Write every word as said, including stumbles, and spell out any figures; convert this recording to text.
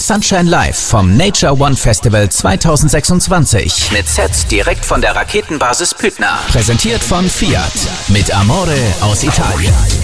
Sunshine Live vom Nature One Festival zweitausendsechsundzwanzig. Mit Sets direkt von der Raketenbasis Püttner. Präsentiert von Fiat. Mit Amore aus Italien.